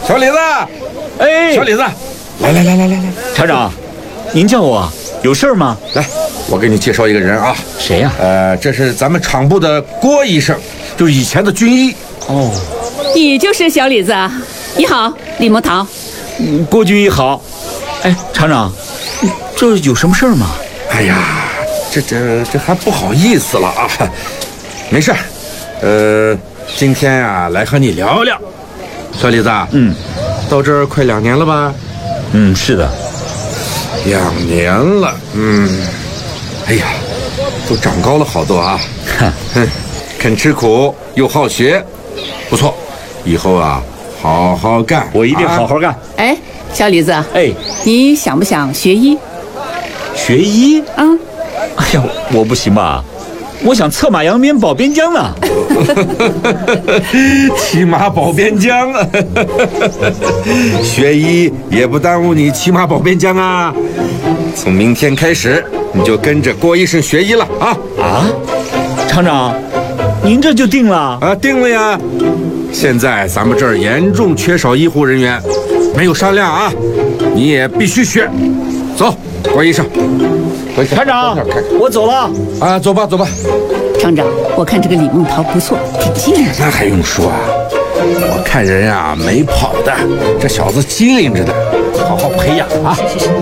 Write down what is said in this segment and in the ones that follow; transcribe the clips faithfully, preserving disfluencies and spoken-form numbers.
小李子， 哎， 小李子，来来来来来来， 厂长，您叫我有事儿吗？ 来，我给你介绍一个人啊。 谁呀、啊？ 呃，这是咱们厂部的郭医生，就是以前的军医。 哦， 你就是小李子啊？你好，李梦桃。 嗯，郭军医好。哎，厂长，这有什么事儿吗？ 哎呀，这这这还不好意思了啊。没事，呃，今天啊来和你聊聊。小李子， 嗯， 到这儿快两年了吧？ 嗯，是的， 两年了。嗯，哎呀，都长高了好多啊。哼，肯吃苦又好学，不错。以后啊，好好干。 我一定好好干。啊、 哎，小李子， 哎， 你想不想学医？ 学医？ 嗯。 哎呀，我不行吧？我想策马扬鞭保边疆呢。 骑马保边疆，学医也不耽误你骑马保边疆啊！从明天开始，你就跟着郭医生学医了啊！ 啊，厂长，您这就定了啊？定了呀！现在咱们这儿严重缺少医护人员，没有商量啊！你也必须学。走，郭医生。 厂长，我走了啊，走吧，走吧。 厂长，我看这个李梦桃不错，挺机灵的。 那还用说啊？我看人啊没跑的，这小子机灵着呢，好好培养啊。 是是是。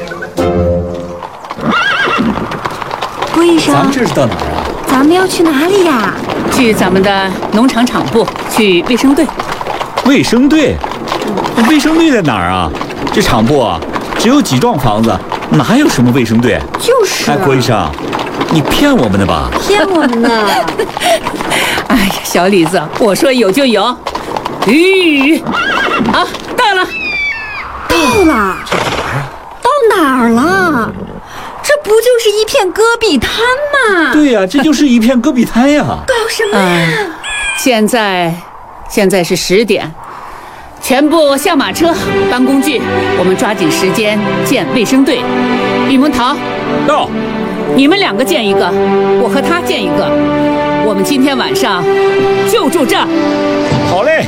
郭医生， 咱们这是到哪儿啊？ 咱们要去哪里呀？ 去咱们的农场厂部，去卫生队。 卫生队？卫生队在哪儿啊？这厂部啊，只有几幢房子。哪有什么卫生队？ 就是、啊。 哎，郭医生，你骗我们的吧？ 骗我们呢！ 哎呀，小李子，我说有就有。吁，啊，到了， 到了，到哪儿了？这不就是一片戈壁滩吗？ 对呀、啊，这就是一片戈壁滩呀。 搞什么呀？ 嗯、现在，现在是十点。全部下马车，搬工具，我们抓紧时间建卫生队。李梦桃， 到， 你们两个建一个，我和他建一个。我们今天晚上就住这儿。 好嘞。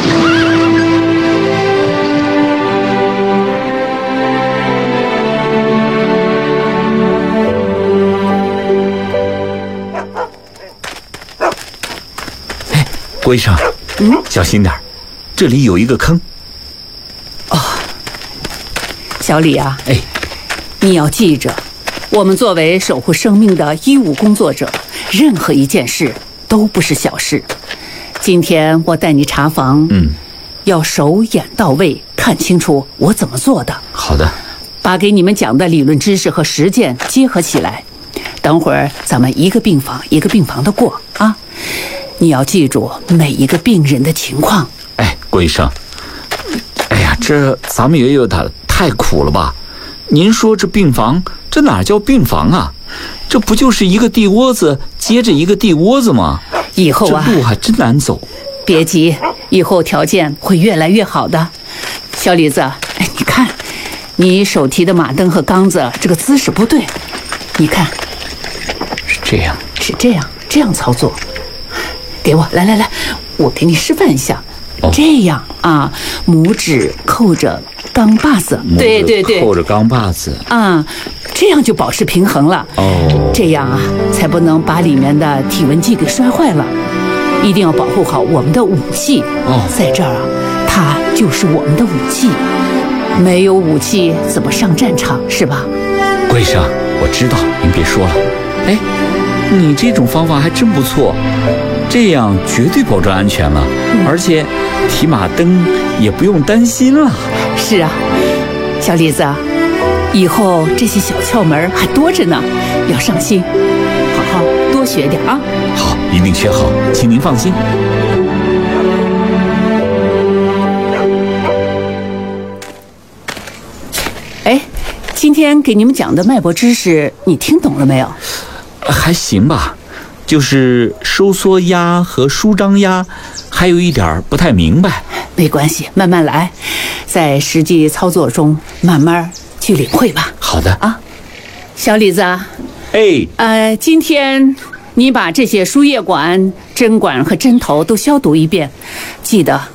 哎，郭医生，嗯，小心点。这里有一个坑。 哦，小李啊， 哎， 你要记着，我们作为守护生命的医务工作者，任何一件事都不是小事。今天我带你查房， 嗯， 要手眼到位，看清楚我怎么做的。 好的， 把给你们讲的理论知识和实践结合起来。等会儿咱们一个病房一个病房的过啊，你要记住每一个病人的情况。 哎，郭医生，哎呀，这咱们也有点太苦了吧？您说这病房，这哪叫病房啊？这不就是一个地窝子接着一个地窝子吗？ 以后啊， 这路还真难走。 别急，以后条件会越来越好的。小李子，哎，你看，你手提的马灯和缸子这个姿势不对，你看， 是这样， 是这样，这样操作。给我，来来来，我给你示范一下。哦、这样啊，拇指扣着钢把子，对对对， 扣着钢把子啊，这样就保持平衡了。 哦， 这样啊，才不能把里面的体温计给摔坏了。一定要保护好我们的武器。 哦， 在这儿啊，它就是我们的武器。没有武器怎么上战场，是吧？ 郭医生，我知道，您别说了。哎，你这种方法还真不错。这样绝对保证安全了，嗯、而且提马灯也不用担心了。 是啊，小李子，以后这些小窍门还多着呢，要上心，好好多学点啊。 好，一定学好，请您放心。 哎，今天给你们讲的脉搏知识，你听懂了没有？ 还行吧。就是收缩压和舒张压，还有一点不太明白。 没关系，慢慢来，在实际操作中慢慢去领会吧。 好的啊，小李子， 哎， 呃，今天你把这些输液管、针管和针头都消毒一遍，记得